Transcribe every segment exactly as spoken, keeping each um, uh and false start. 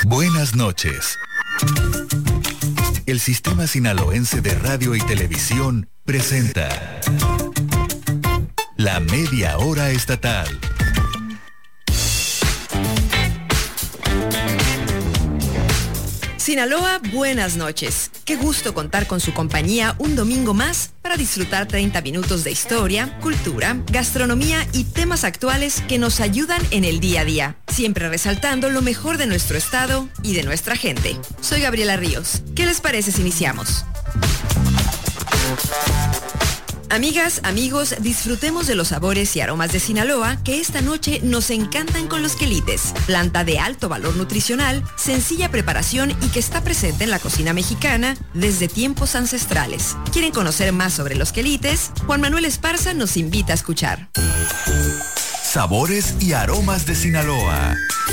Buenas noches. El Sistema Sinaloense de Radio y Televisión presenta La Media Hora Estatal. Sinaloa, buenas noches. Qué gusto contar con su compañía un domingo más para disfrutar treinta minutos de historia, cultura, gastronomía y temas actuales que nos ayudan en el día a día, siempre resaltando lo mejor de nuestro estado y de nuestra gente. Soy Gabriela Ríos. ¿Qué les parece si iniciamos? Amigas, amigos, disfrutemos de los sabores y aromas de Sinaloa que esta noche nos encantan con los quelites, planta de alto valor nutricional, sencilla preparación y que está presente en la cocina mexicana desde tiempos ancestrales. ¿Quieren conocer más sobre los quelites? Juan Manuel Esparza nos invita a escuchar. Sabores y aromas de Sinaloa.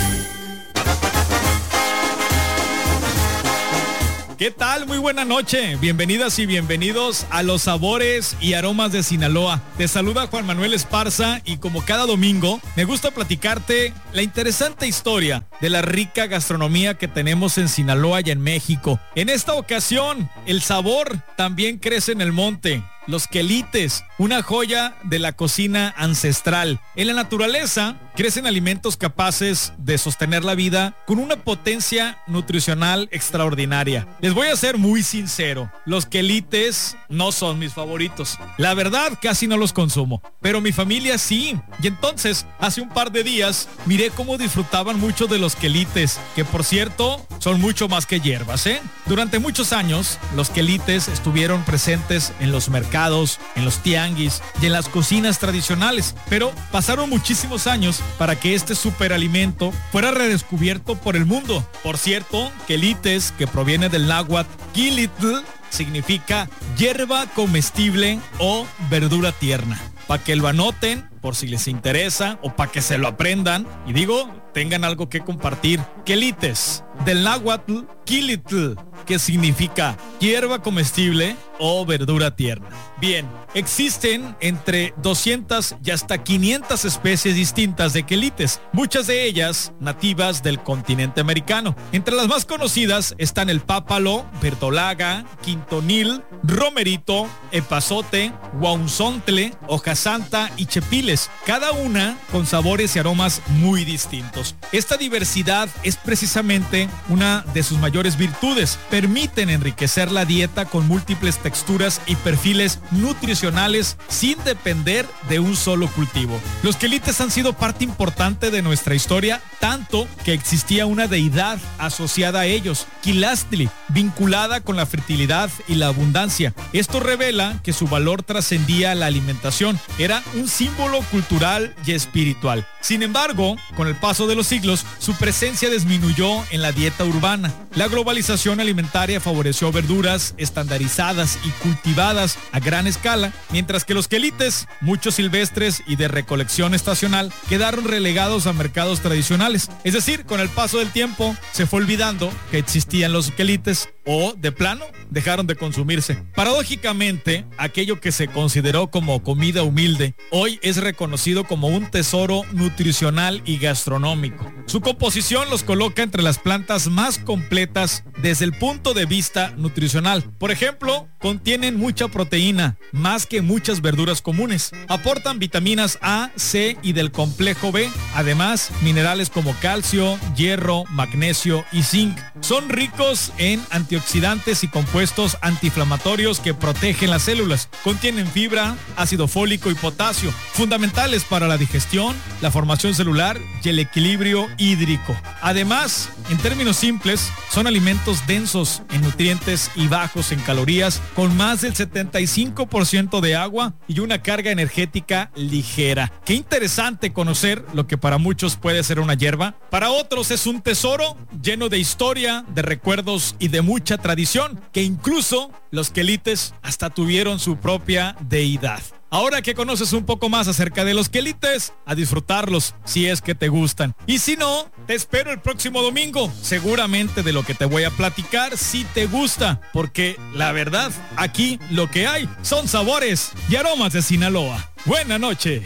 ¿Qué tal? Muy buena noche. Bienvenidas y bienvenidos a los sabores y aromas de Sinaloa. Te saluda Juan Manuel Esparza y como cada domingo me gusta platicarte la interesante historia de la rica gastronomía que tenemos en Sinaloa y en México. En esta ocasión, el sabor también crece en el monte. Los quelites, una joya de la cocina ancestral. En la naturaleza crecen alimentos capaces de sostener la vida con una potencia nutricional extraordinaria. Les voy a ser muy sincero, los quelites no son mis favoritos. La verdad, casi no los consumo, pero mi familia sí. Y entonces, hace un par de días, miré cómo disfrutaban mucho de los quelites, que por cierto, son mucho más que hierbas, ¿eh? Durante muchos años, los quelites estuvieron presentes en los mercados, en los tianguis y en las cocinas tradicionales, pero pasaron muchísimos años para que este superalimento fuera redescubierto por el mundo. Por cierto, quelites, que proviene del náhuatl quilitl, significa hierba comestible o verdura tierna. Para que lo anoten, por si les interesa, o para que se lo aprendan, y digo, tengan algo que compartir. Quelites, del náhuatl quilitl, que significa hierba comestible o verdura tierna. Bien, existen entre doscientas y hasta quinientas especies distintas de quelites, muchas de ellas nativas del continente americano. Entre las más conocidas están el pápalo, verdolaga, quintonil, romerito, epazote, guaunzontle, hoja santa y chepiles, cada una con sabores y aromas muy distintos. Esta diversidad es precisamente una de sus mayores virtudes. Permiten enriquecer la dieta con múltiples texturas y perfiles nutricionales sin depender de un solo cultivo. Los quelites han sido parte importante de nuestra historia, tanto que existía una deidad asociada a ellos, Quilastli, vinculada con la fertilidad y la abundancia. Esto revela que su valor trascendía la alimentación, era un símbolo cultural y espiritual. Sin embargo, con el paso de los siglos, su presencia disminuyó en la dieta urbana. La globalización alimentaria favoreció verduras estandarizadas y cultivadas a gran escala, mientras que los quelites, muchos silvestres y de recolección estacional, quedaron relegados a mercados tradicionales. Es decir, con el paso del tiempo, se fue olvidando que existían los quelites o, de plano, dejaron de consumirse. Paradójicamente, aquello que se consideró como comida humilde, hoy es reconocido como un tesoro nutricional y gastronómico. Su composición los coloca entre las plantas más completas desde el punto de vista nutricional. Por ejemplo, contienen mucha proteína, más que muchas verduras comunes. Aportan vitaminas A, C y del complejo B. Además, minerales como calcio, hierro, magnesio y zinc. Son ricos en antioxidantes y compuestos antiinflamatorios que protegen las células. Contienen fibra, ácido fólico y potasio, fundamentales para la digestión, la formación celular y el equilibrio hídrico. Además, en términos simples, son alimentos densos en nutrientes y bajos en calorías, con más del setenta y cinco por ciento de agua y una carga energética ligera. Qué interesante conocer lo que para muchos puede ser una hierba, para otros es un tesoro lleno de historia, de recuerdos y de mucha tradición, que incluso los quelites hasta tuvieron su propia deidad. Ahora que conoces un poco más acerca de los quelites, a disfrutarlos si es que te gustan. Y si no, te espero el próximo domingo. Seguramente de lo que te voy a platicar sí te gusta, porque la verdad, aquí lo que hay son sabores y aromas de Sinaloa. Buena noche.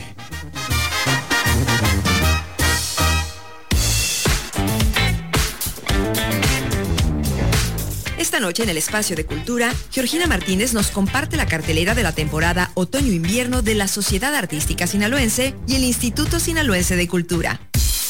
Esta noche en el Espacio de Cultura, Georgina Martínez nos comparte la cartelera de la temporada Otoño-Invierno de la Sociedad Artística Sinaloense y el Instituto Sinaloense de Cultura.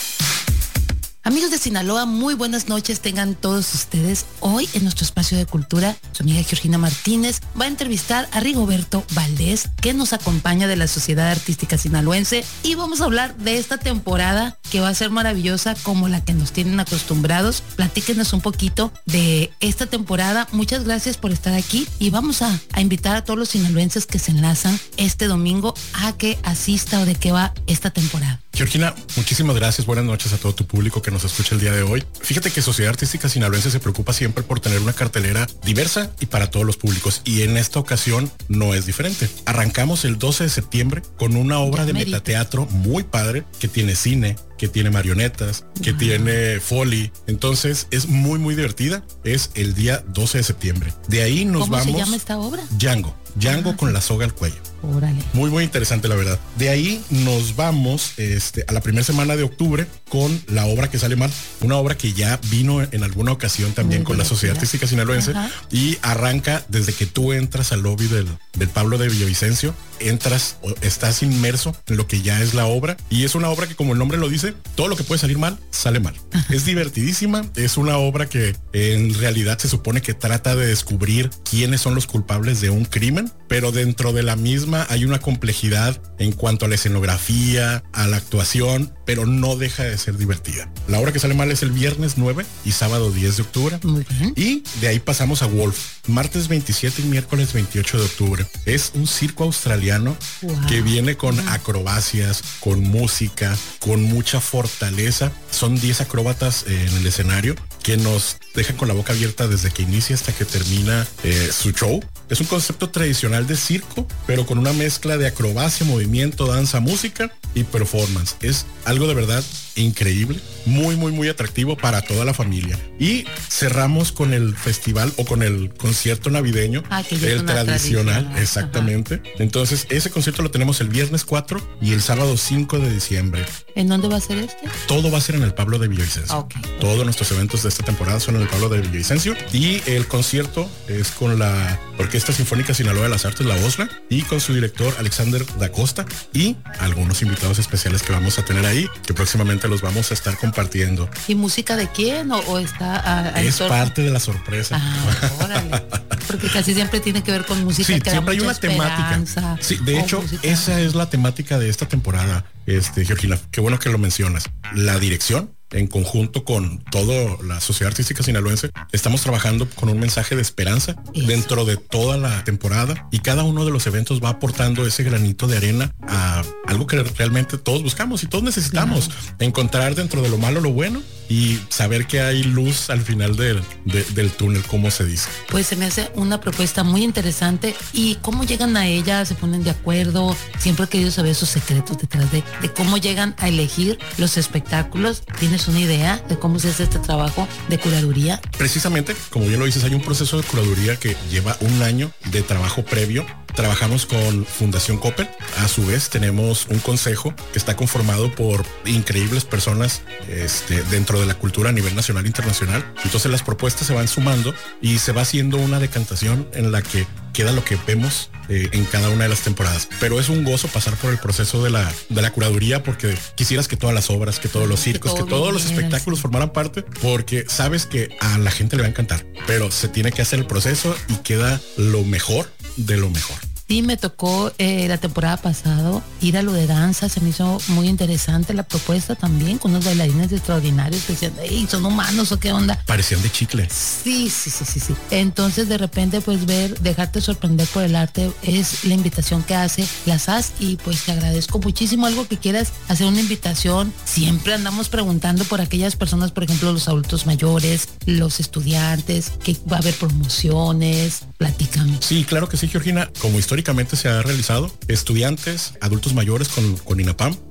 Amigos de Sinaloa, muy buenas noches tengan todos ustedes. Hoy en nuestro Espacio de Cultura, su amiga Georgina Martínez va a entrevistar a Rigoberto Valdés, que nos acompaña de la Sociedad Artística Sinaloense, y vamos a hablar de esta temporada que va a ser maravillosa como la que nos tienen acostumbrados. Platíquenos un poquito de esta temporada. Muchas gracias por estar aquí y vamos a, a invitar a todos los sinaloenses que se enlazan este domingo a que asista o de qué va esta temporada. Georgina, muchísimas gracias. Buenas noches a todo tu público que nos escucha el día de hoy. Fíjate que Sociedad Artística Sinaloense se preocupa siempre por tener una cartelera diversa y para todos los públicos, y en esta ocasión no es diferente. Arrancamos el doce de septiembre con una obra de metateatro muy padre que tiene cine, que tiene marionetas, que wow. tiene foley. Entonces es muy muy divertida. Es el día doce de septiembre. De ahí nos ¿Cómo vamos. ¿Cómo se llama esta obra? Django. Django ah, con la soga al cuello. Órale. Muy muy interesante, la verdad. De ahí nos vamos este, a la primera semana de octubre con la obra que sale mal. Una obra que ya vino en alguna ocasión también muy con divertida. La Sociedad Artística Sinaloense. Ajá. Y arranca desde que tú entras al lobby del, del Pablo de Villavicencio. Entras, estás inmerso en lo que ya es la obra, y es una obra que, como el nombre lo dice, todo lo que puede salir mal, sale mal. Es divertidísima, es una obra que en realidad se supone que trata de descubrir quiénes son los culpables de un crimen, pero dentro de la misma hay una complejidad en cuanto a la escenografía, a la actuación, pero no deja de ser divertida. La obra que sale mal es el viernes nueve y sábado diez de octubre. Muy bien. Y de ahí pasamos a Wolf, martes veintisiete y miércoles veintiocho de octubre. Es un circo australiano wow. que viene con wow. acrobacias, con música, con mucha fortaleza. Son diez acróbatas eh, en el escenario que nos dejan con la boca abierta desde que inicia hasta que termina eh, su show. Es un concepto tradicional de circo, pero con una mezcla de acrobacia, movimiento, danza, música y performance. Es algo de verdad increíble, muy muy muy atractivo para toda la familia. Y cerramos con el festival o con el concierto navideño, ah, que el tradicional, tradicional, exactamente. Ajá. Entonces ese concierto lo tenemos el viernes cuatro y el sábado cinco de diciembre. ¿En dónde va a ser este? Todo va a ser en el Pablo de Villavicencio. Okay. Todos nuestros eventos de esta temporada son en el Pablo de Villavicencio, y el concierto es con la Orquesta Sinfónica Sinaloa de las Artes, la OSLA, y con su director Alexander Da Costa, y algunos invitados especiales que vamos a tener ahí, que próximamente los vamos a estar compartiendo. ¿Y música de quién? ¿O, o está a, a es parte de la sorpresa? Ah, órale. Porque casi siempre tiene que ver con música. Sí, que siempre hay una temática. Sí, de hecho, música. Esa es la temática de esta temporada, este, Georgina. Qué bueno que lo mencionas. La dirección, en conjunto con toda la Sociedad Artística Sinaloense, estamos trabajando con un mensaje de esperanza Eso. dentro de toda la temporada, y cada uno de los eventos va aportando ese granito de arena a algo que realmente todos buscamos y todos necesitamos, claro. encontrar dentro de lo malo lo bueno y saber que hay luz al final del, de, del túnel, como se dice. Pues se me hace una propuesta muy interesante. ¿Y cómo llegan a ella? ¿Se ponen de acuerdo? Siempre he querido saber esos secretos detrás de, de cómo llegan a elegir los espectáculos. ¿Tienes una idea de cómo se hace este trabajo de curaduría? Precisamente, como bien lo dices, hay un proceso de curaduría que lleva un año de trabajo previo. Trabajamos con Fundación Coppel. A su vez tenemos un consejo que está conformado por increíbles personas este, dentro de la cultura a nivel nacional e internacional. Entonces las propuestas se van sumando y se va haciendo una decantación en la que queda lo que vemos eh, en cada una de las temporadas. Pero es un gozo pasar por el proceso de la, de la curaduría, porque quisieras que todas las obras, que todos los circos, que, todo que todos los espectáculos formaran parte, porque sabes que a la gente le va a encantar, pero se tiene que hacer el proceso y queda lo mejor de lo mejor. Sí, me tocó eh, la temporada pasada ir a lo de danza, se me hizo muy interesante la propuesta también, con unos bailarines extraordinarios que decían, hey, ¿son humanos o qué onda? Parecían de chicle. Sí, sí, sí, sí, sí. Entonces de repente pues ver, dejarte sorprender por el arte es la invitación que hace la S A S, y pues te agradezco muchísimo. Algo que quieras hacer una invitación. Siempre andamos preguntando por aquellas personas, por ejemplo, los adultos mayores, los estudiantes, que va a haber promociones, platícame. Sí, claro que sí, Georgina. Como históricamente se ha realizado, estudiantes, adultos mayores con, con INAPAM,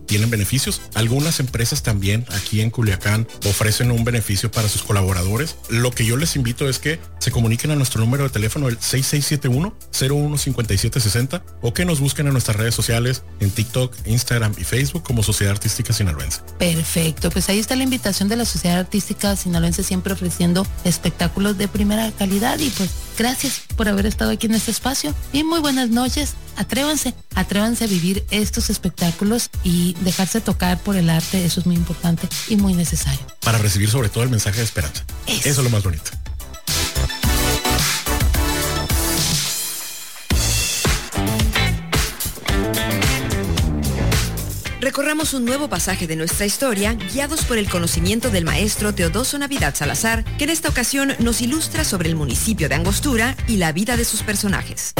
tienen beneficios. Algunas empresas también aquí en Culiacán ofrecen un beneficio para sus colaboradores. Lo que yo les invito es que se comuniquen a nuestro número de teléfono, el seis seis siete uno, cero uno cinco siete seis cero, o que nos busquen en nuestras redes sociales, en TikTok, Instagram y Facebook como Sociedad Artística Sinaloense. Perfecto, pues ahí está la invitación de la Sociedad Artística Sinaloense, siempre ofreciendo espectáculos de primera calidad. Y pues gracias por haber estado aquí en este espacio y muy buenas noches. Atrévanse, atrévanse a vivir estos espectáculos y dejarse tocar por el arte. Eso es muy importante y muy necesario. Para recibir sobre todo el mensaje de esperanza. Eso, Eso es lo más bonito. Recorramos un nuevo pasaje de nuestra historia, guiados por el conocimiento del maestro Teodoso Navidad Salazar, que en esta ocasión nos ilustra sobre el municipio de Angostura y la vida de sus personajes.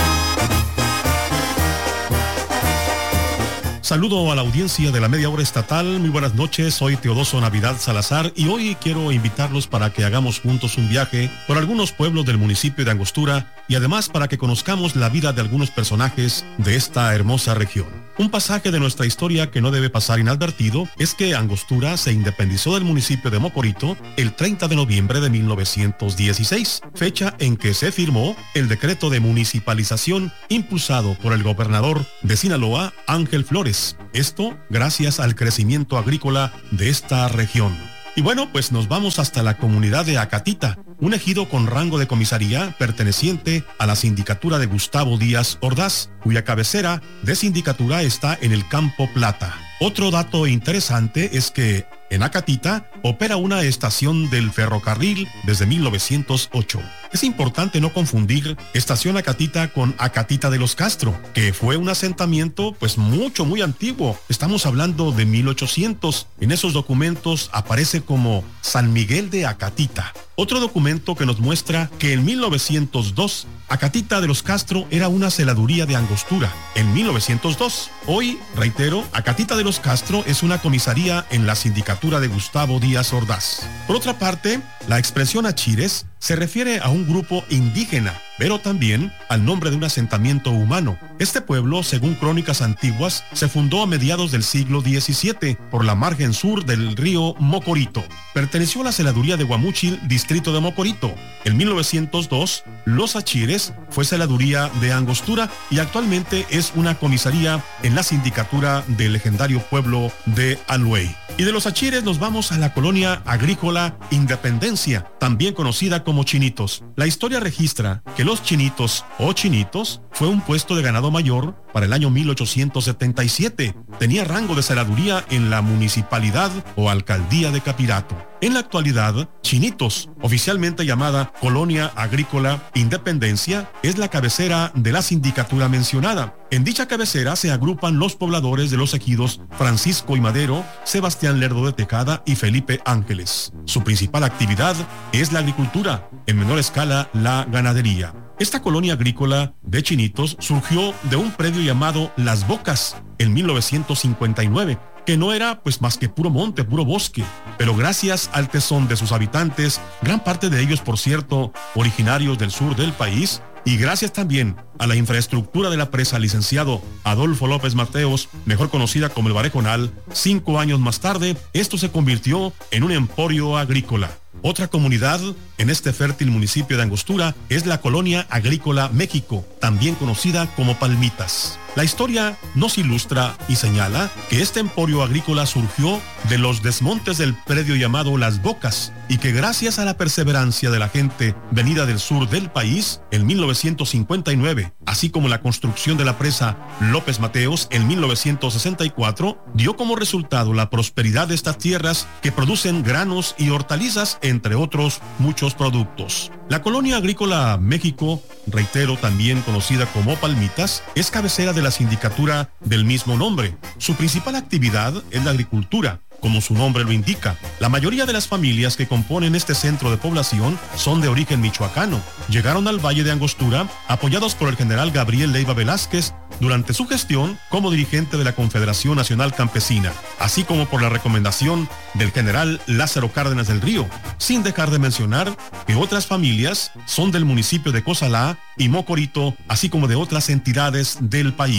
Saludo a la audiencia de la Media Hora Estatal. Muy buenas noches, soy Teodoso Navidad Salazar y hoy quiero invitarlos para que hagamos juntos un viaje por algunos pueblos del municipio de Angostura y además para que conozcamos la vida de algunos personajes de esta hermosa región. Un pasaje de nuestra historia que no debe pasar inadvertido es que Angostura se independizó del municipio de Mocorito el treinta de noviembre de mil novecientos dieciséis, fecha en que se firmó el decreto de municipalización impulsado por el gobernador de Sinaloa, Ángel Flores. Esto gracias al crecimiento agrícola de esta región. Y bueno, pues nos vamos hasta la comunidad de Acatita, un ejido con rango de comisaría perteneciente a la sindicatura de Gustavo Díaz Ordaz, cuya cabecera de sindicatura está en el Campo Plata. Otro dato interesante es que en Acatita opera una estación del ferrocarril desde mil novecientos ocho. Es importante no confundir Estación Acatita con Acatita de los Castro, que fue un asentamiento pues mucho, muy antiguo. Estamos hablando de mil ochocientos. En esos documentos aparece como San Miguel de Acatita. Otro documento que nos muestra que en mil novecientos dos Acatita de los Castro era una celaduría de Angostura. En mil novecientos dos. Hoy, reitero, Acatita de los Castro es una comisaría en la sindicatura de Gustavo Díaz Ordaz. Por otra parte, la expresión achires se refiere a un grupo indígena, pero también al nombre de un asentamiento humano. Este pueblo, según crónicas antiguas, se fundó a mediados del siglo diecisiete por la margen sur del río Mocorito. Perteneció a la celaduría de Guamúchil, distrito de Mocorito. En mil novecientos dos, Los Achires fue celaduría de Angostura y actualmente es una comisaría en la sindicatura del legendario pueblo de Aluey. Y de Los Achires nos vamos a la colonia agrícola Independencia, también conocida como Chinitos. La historia registra que Los Chinitos o Chinitos fue un puesto de ganado mayor para el año mil ochocientos setenta y siete. Tenía rango de celaduría en la municipalidad o alcaldía de Capirato. En la actualidad, Chinitos, oficialmente llamada Colonia Agrícola Independencia, es la cabecera de la sindicatura mencionada. En dicha cabecera se agrupan los pobladores de los ejidos Francisco y Madero, Sebastián Lerdo de Tejada y Felipe Ángeles. Su principal actividad es la agricultura, en menor escala la ganadería. Esta colonia agrícola de Chinitos surgió de un predio llamado Las Bocas en mil novecientos cincuenta y nueve, que no era pues más que puro monte, puro bosque, pero gracias al tesón de sus habitantes, gran parte de ellos por cierto originarios del sur del país, y gracias también a la infraestructura de la presa licenciado Adolfo López Mateos, mejor conocida como el Barejonal, cinco años más tarde, esto se convirtió en un emporio agrícola. Otra comunidad en este fértil municipio de Angostura es la Colonia Agrícola México, también conocida como Palmitas. La historia nos ilustra y señala que este emporio agrícola surgió de los desmontes del predio llamado Las Bocas y que gracias a la perseverancia de la gente venida del sur del país en mil novecientos cincuenta y nueve, así como la construcción de la presa López Mateos en mil novecientos sesenta y cuatro, dio como resultado la prosperidad de estas tierras que producen granos y hortalizas, entre otros muchos productos. La Colonia Agrícola México, reitero, también conocida como Palmitas, es cabecera de la sindicatura del mismo nombre. Su principal actividad es la agricultura, como su nombre lo indica. La mayoría de las familias que componen este centro de población son de origen michoacano. Llegaron al Valle de Angostura apoyados por el general Gabriel Leiva Velázquez durante su gestión como dirigente de la Confederación Nacional Campesina, así como por la recomendación del general Lázaro Cárdenas del Río, sin dejar de mencionar que otras familias son del municipio de Cozalá y Mocorito, así como de otras entidades del país.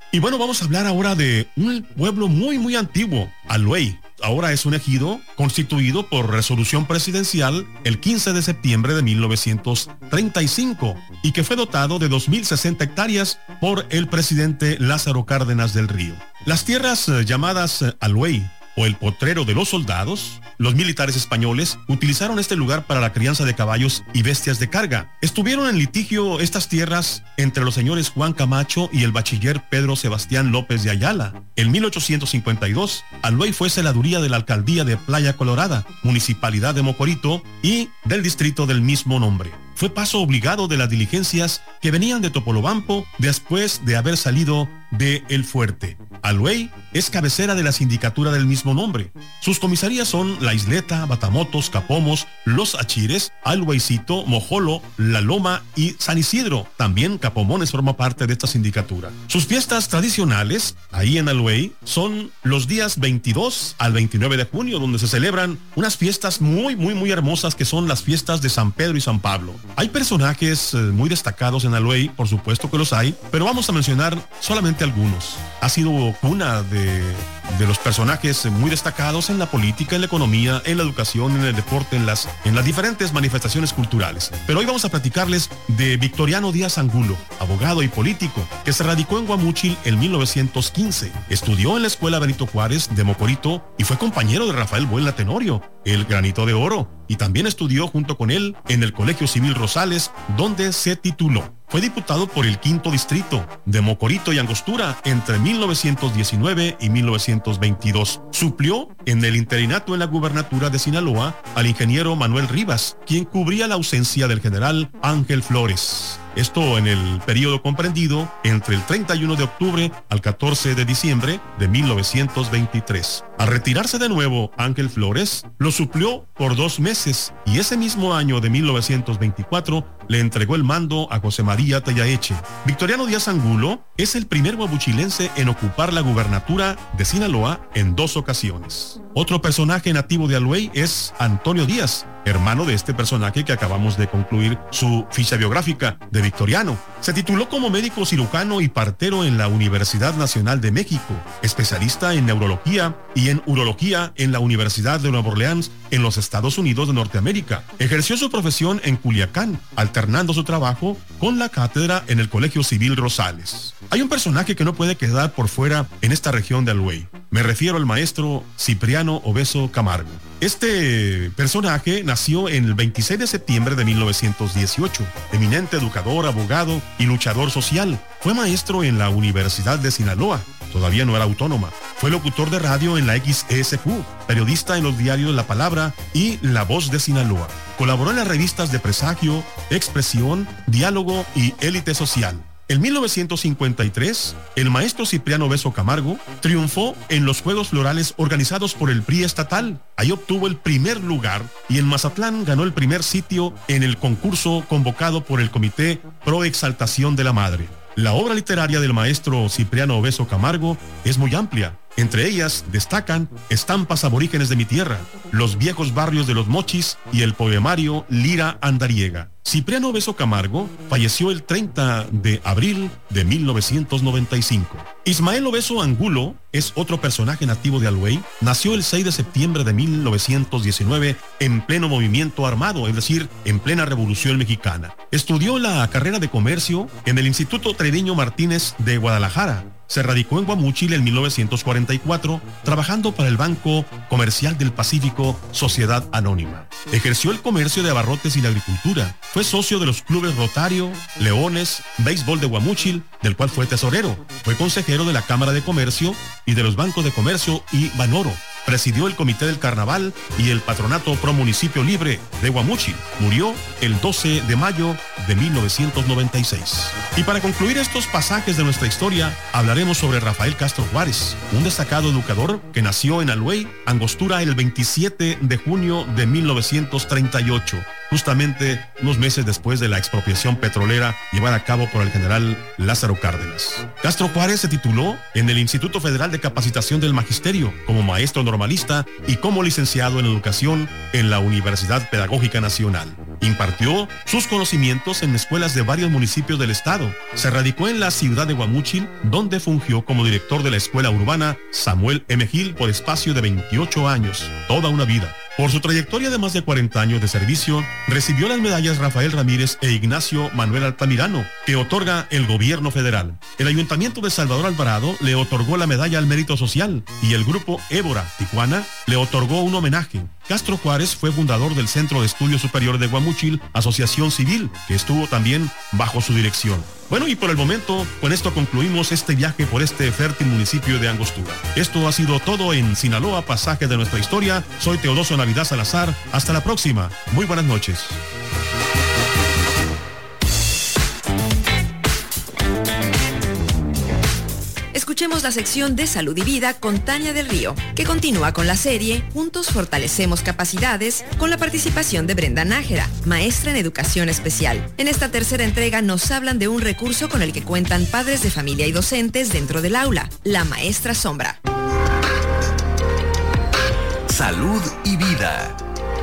Y bueno, vamos a hablar ahora de un pueblo muy, muy antiguo, Aluey. Ahora es un ejido constituido por resolución presidencial el quince de septiembre de mil novecientos treinta y cinco y que fue dotado de dos mil sesenta hectáreas por el presidente Lázaro Cárdenas del Río. Las tierras eh, llamadas eh, Aluey o el potrero de los soldados, los militares españoles utilizaron este lugar para la crianza de caballos y bestias de carga. Estuvieron en litigio estas tierras entre los señores Juan Camacho y el bachiller Pedro Sebastián López de Ayala. En mil ochocientos cincuenta y dos, Aluey fue celaduría de la alcaldía de Playa Colorada, municipalidad de Mocorito y del distrito del mismo nombre. Fue paso obligado de las diligencias que venían de Topolobampo después de haber salido de El Fuerte. Aluey es cabecera de la sindicatura del mismo nombre. Sus comisarías son La Isleta, Batamotos, Capomos, Los Achires, Alueycito, Mojolo, La Loma y San Isidro. También Capomones forma parte de esta sindicatura. Sus fiestas tradicionales, ahí en Aluey, son los días veintidós al veintinueve de junio, donde se celebran unas fiestas muy, muy, muy hermosas que son las fiestas de San Pedro y San Pablo. Hay personajes eh, muy destacados en Aluey, por supuesto que los hay, pero vamos a mencionar solamente algunos. Ha sido cuna de, de los personajes muy destacados en la política, en la economía, en la educación, en el deporte, en las, en las diferentes manifestaciones culturales. Pero hoy vamos a platicarles de Victoriano Díaz Angulo, abogado y político, que se radicó en Guamúchil en mil novecientos quince. Estudió en la Escuela Benito Juárez de Mocorito y fue compañero de Rafael Buelna Tenorio, el Granito de Oro, y también estudió junto con él en el Colegio Civil Rosales, donde se tituló. Fue diputado por el quinto distrito de Mocorito y Angostura entre mil novecientos diecinueve y mil novecientos veintidós. Suplió en el interinato en la gubernatura de Sinaloa al ingeniero Manuel Rivas, quien cubría la ausencia del general Ángel Flores. Esto en el periodo comprendido entre el treinta y uno de octubre al catorce de diciembre de mil novecientos veintitrés. Al retirarse de nuevo Ángel Flores, lo suplió por dos meses y ese mismo año de mil novecientos veinticuatro le entregó el mando a José María Tellaeche. Victoriano Díaz Angulo es el primer guamuchilense en ocupar la gubernatura de Sinaloa en dos ocasiones. Otro personaje nativo de Aluey es Antonio Díaz, hermano de este personaje que acabamos de concluir su ficha biográfica de Victoriano. Se tituló como médico cirujano y partero en la Universidad Nacional de México, especialista en neurología y en urología en la Universidad de Nueva Orleans en los Estados Unidos de Norteamérica. Ejerció su profesión en Culiacán, alternando su trabajo con la cátedra en el Colegio Civil Rosales. Hay un personaje que no puede quedar por fuera en esta región de Aluey. Me refiero al maestro Cipriano Obeso Camargo. Este personaje nació en el veintiséis de septiembre de mil novecientos dieciocho. Eminente educador, abogado y luchador social. Fue maestro en la Universidad de Sinaloa. Todavía no era autónoma. Fue locutor de radio en la X E S Q, periodista en los diarios La Palabra y La Voz de Sinaloa. Colaboró en las revistas de Presagio, Expresión, Diálogo y Élite Social. En mil novecientos cincuenta y tres, el maestro Cipriano Obeso Camargo triunfó en los Juegos Florales organizados por el P R I estatal. Ahí obtuvo el primer lugar y en Mazatlán ganó el primer sitio en el concurso convocado por el Comité Pro Exaltación de la Madre. La obra literaria del maestro Cipriano Obeso Camargo es muy amplia. Entre ellas destacan Estampas aborígenes de mi tierra, Los viejos barrios de los Mochis y el poemario Lira Andariega. Cipriano Obeso Camargo falleció el treinta de abril de mil novecientos noventa y cinco. Ismael Obeso Angulo es otro personaje nativo de Aluey. Nació el seis de septiembre de mil novecientos diecinueve en pleno movimiento armado, es decir, en plena Revolución Mexicana. Estudió la carrera de comercio en el Instituto Treviño Martínez de Guadalajara. Se radicó en Guamúchil en mil novecientos cuarenta y cuatro, trabajando para el Banco Comercial del Pacífico, Sociedad Anónima. Ejerció el comercio de abarrotes y la agricultura. Fue socio de los clubes Rotario, Leones, Béisbol de Guamúchil, del cual fue tesorero. Fue consejero de la Cámara de Comercio y de los bancos de comercio y Banoro. Presidió el Comité del Carnaval y el Patronato Pro Municipio Libre de Guamúchil. Murió el doce de mayo de mil novecientos noventa y seis. Y para concluir estos pasajes de nuestra historia, hablaremos sobre Rafael Castro Juárez, un destacado educador que nació en Aluey, Angostura, el veintisiete de junio de mil novecientos treinta y ocho, justamente unos meses después de la expropiación petrolera llevada a cabo por el general Lázaro Cárdenas. Castro Juárez se tituló en el Instituto Federal de Capacitación del Magisterio como maestro normalista y como licenciado en educación en la Universidad Pedagógica Nacional. Impartió sus conocimientos en escuelas de varios municipios del estado. Se radicó en la ciudad de Guamúchil, donde fungió como director de la escuela urbana Samuel M. Gil por espacio de veintiocho años, toda una vida. Por su trayectoria de más de cuarenta años de servicio, recibió las medallas Rafael Ramírez e Ignacio Manuel Altamirano, que otorga el gobierno federal. El Ayuntamiento de Salvador Alvarado le otorgó la medalla al mérito social y el grupo Évora, Tijuana, le otorgó un homenaje. Castro Juárez fue fundador del Centro de Estudios Superiores de Guamúchil, asociación civil, que estuvo también bajo su dirección. Bueno, y por el momento, con esto concluimos este viaje por este fértil municipio de Angostura. Esto ha sido todo en Sinaloa, pasaje de nuestra historia. Soy Teodoso Navidad Salazar. Hasta la próxima. Muy buenas noches. Escuchemos la sección de Salud y Vida con Tania del Río, que continúa con la serie Juntos Fortalecemos Capacidades, con la participación de Brenda Nájera, maestra en educación especial. En esta tercera entrega nos hablan de un recurso con el que cuentan padres de familia y docentes dentro del aula, la maestra sombra. Salud y Vida.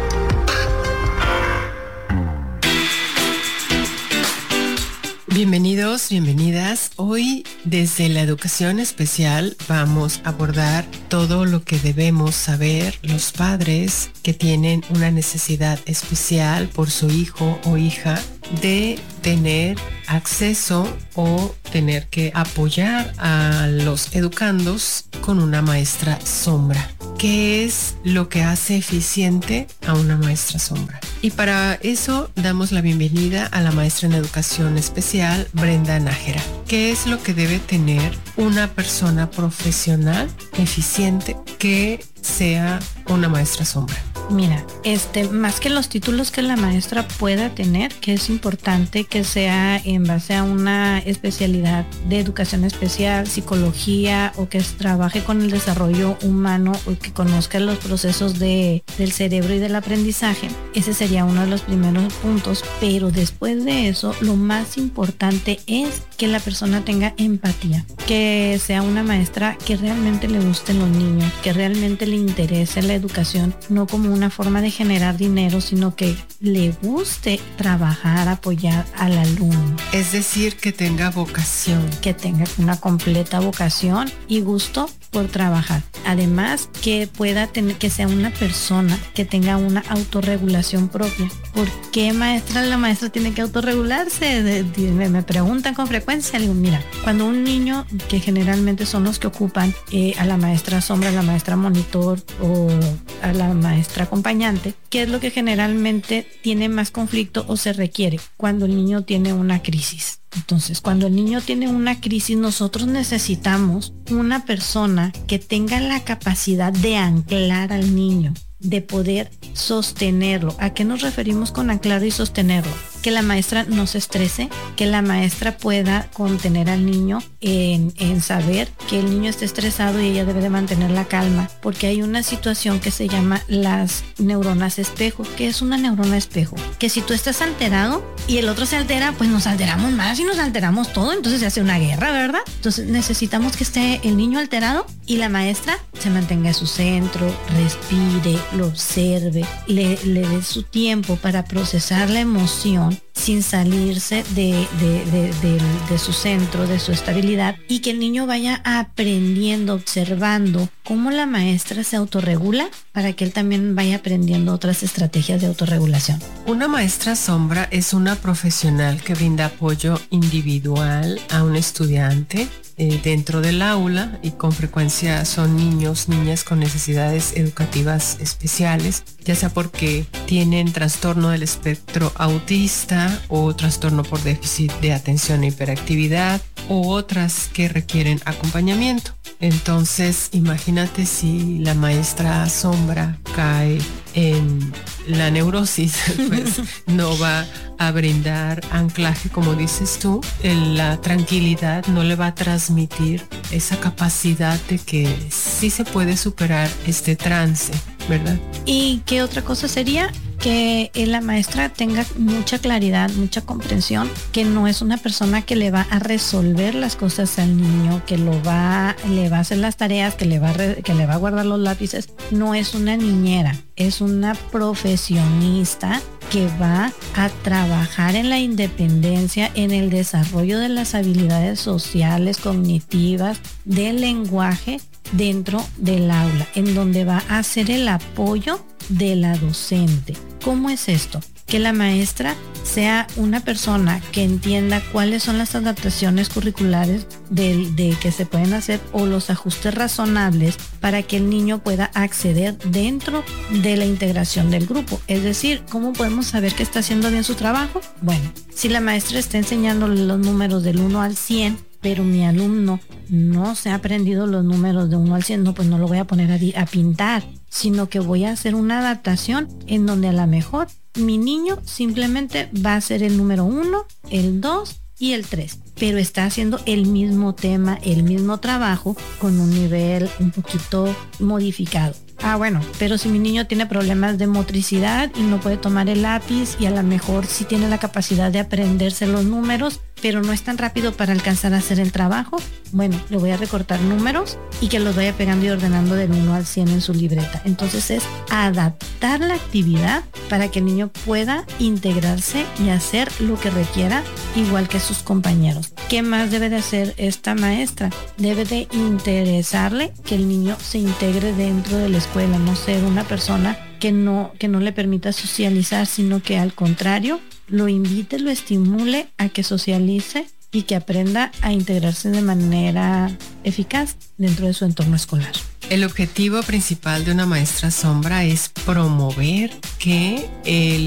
Bienvenidos, bienvenidas. Hoy desde la educación especial vamos a abordar todo lo que debemos saber los padres que tienen una necesidad especial por su hijo o hija de tener acceso o tener que apoyar a los educandos con una maestra sombra. ¿Qué es lo que hace eficiente a una maestra sombra? Y para eso damos la bienvenida a la maestra en educación especial, Brenda Nájera. ¿Qué es lo que debe tener una persona profesional eficiente que sea una maestra sombra? Mira, este, más que los títulos que la maestra pueda tener, que es importante que sea en base a una especialidad de educación especial, psicología, o que trabaje con el desarrollo humano, o que conozca los procesos de, del cerebro y del aprendizaje. Ese sería uno de los primeros puntos, pero después de eso, lo más importante es que la persona tenga empatía, que sea una maestra que realmente le gusten los niños, que realmente le interese la educación, no como una forma de generar dinero, sino que le guste trabajar, apoyar al alumno. Es decir, que tenga vocación. Que tenga una completa vocación y gusto por trabajar. Además, que pueda tener, que sea una persona que tenga una autorregulación propia. ¿Por qué maestra? La maestra tiene que autorregularse. Me, me preguntan con frecuencia. Le digo, mira, cuando un niño, que generalmente son los que ocupan eh, a la maestra sombra, a la maestra monitor o a la maestra acompañante, ¿qué es lo que generalmente tiene más conflicto o se requiere? Cuando el niño tiene una crisis. Entonces, cuando el niño tiene una crisis, nosotros necesitamos una persona que tenga la capacidad de anclar al niño, de poder sostenerlo. ¿A qué nos referimos con anclar y sostenerlo? Que la maestra no se estrese, que la maestra pueda contener al niño en, en saber que el niño está estresado y ella debe de mantener la calma, porque hay una situación que se llama las neuronas espejo. ¿Qué es una neurona espejo? Que si tú estás alterado y el otro se altera, pues nos alteramos más y nos alteramos todo, entonces se hace una guerra, ¿verdad? Entonces necesitamos que esté el niño alterado y la maestra se mantenga en su centro, respire, lo observe, le, le dé su tiempo para procesar la emoción sin salirse de, de, de, de, de su centro, de su estabilidad, y que el niño vaya aprendiendo, observando cómo la maestra se autorregula para que él también vaya aprendiendo otras estrategias de autorregulación. Una maestra sombra es una profesional que brinda apoyo individual a un estudiante eh, dentro del aula, y con frecuencia son niños, niñas con necesidades educativas especiales, ya sea porque tienen trastorno del espectro autista o trastorno por déficit de atención e hiperactividad, o otras que requieren acompañamiento. Entonces, imagínate si la maestra sombra cae en la neurosis, pues no va a brindar anclaje, como dices tú, en la tranquilidad, no le va a transmitir esa capacidad de que sí se puede superar este trance ¿verdad? ¿Y qué otra cosa sería? Que la maestra tenga mucha claridad, mucha comprensión, que no es una persona que le va a resolver las cosas al niño, que lo va, le va a hacer las tareas, que le va a, re, que le va a guardar los lápices. No es una niñera, es una profesionista que va a trabajar en la independencia, en el desarrollo de las habilidades sociales, cognitivas, del lenguaje dentro del aula, en donde va a hacer el apoyo de la docente. ¿Cómo es esto? Que la maestra sea una persona que entienda cuáles son las adaptaciones curriculares de, de que se pueden hacer o los ajustes razonables para que el niño pueda acceder dentro de la integración del grupo. Es decir, ¿cómo podemos saber que está haciendo bien su trabajo? Bueno, si la maestra está enseñándole los números del uno al cien, pero mi alumno no se ha aprendido los números de uno al cien, no, pues no lo voy a poner a, a pintar, sino que voy a hacer una adaptación en donde a lo mejor mi niño simplemente va a ser el número uno, el dos y el tres, pero está haciendo el mismo tema, el mismo trabajo con un nivel un poquito modificado. Ah, bueno, pero si mi niño tiene problemas de motricidad y no puede tomar el lápiz y a lo mejor sí tiene la capacidad de aprenderse los números, pero no es tan rápido para alcanzar a hacer el trabajo, bueno, le voy a recortar números y que los vaya pegando y ordenando del uno al cien en su libreta. Entonces es adaptar la actividad para que el niño pueda integrarse y hacer lo que requiera igual que sus compañeros. ¿Qué más debe de hacer esta maestra? Debe de interesarle que el niño se integre dentro de la escuela, no ser una persona que no, que no le permita socializar, sino que al contrario, lo invite, lo estimule a que socialice y que aprenda a integrarse de manera eficaz dentro de su entorno escolar. El objetivo principal de una maestra sombra es promover que el